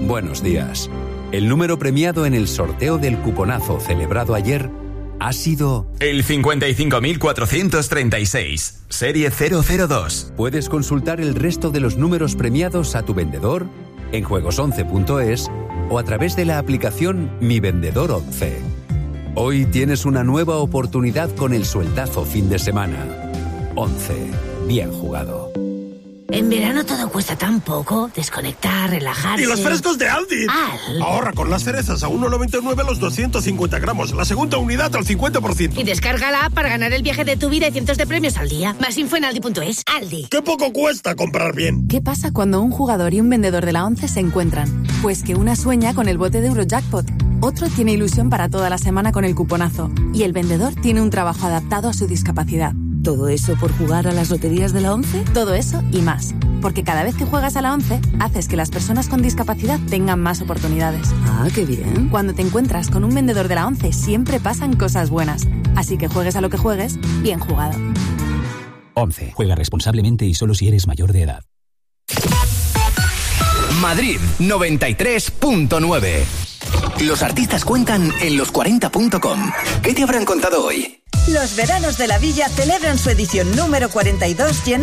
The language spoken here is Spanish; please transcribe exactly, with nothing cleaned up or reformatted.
Buenos días. El número premiado en el sorteo del cuponazo celebrado ayer ha sido... el cincuenta y cinco mil cuatrocientos treinta y seis, serie cero cero dos. Puedes consultar el resto de los números premiados a tu vendedor en juegos once punto es o a través de la aplicación Mi Vendedor once. Hoy tienes una nueva oportunidad con el sueldazo fin de semana. once. Bien jugado. En verano todo cuesta tan poco. Desconectar, relajarse... ¡Y los frescos de Aldi! ¡Al! Ahorra con las cerezas a uno noventa y nueve los doscientos cincuenta gramos. La segunda unidad al cincuenta por ciento. Y descarga la app para ganar el viaje de tu vida y cientos de premios al día. Más info en aldi punto es. Aldi. ¡Qué poco cuesta comprar bien! ¿Qué pasa cuando un jugador y un vendedor de la once se encuentran? Pues que una sueña con el bote de Eurojackpot, otro tiene ilusión para toda la semana con el cuponazo y el vendedor tiene un trabajo adaptado a su discapacidad. ¿Todo eso por jugar a las loterías de la once? Todo eso y más. Porque cada vez que juegas a la once, haces que las personas con discapacidad tengan más oportunidades. Ah, qué bien. Cuando te encuentras con un vendedor de la once, siempre pasan cosas buenas. Así que juegues a lo que juegues, bien jugado. once. Juega responsablemente y solo si eres mayor de edad. Madrid noventa y tres punto nueve. Los artistas cuentan en los cuarenta punto com. ¿Qué te habrán contado hoy? Los veranos de la Villa celebran su edición número cuarenta y dos llena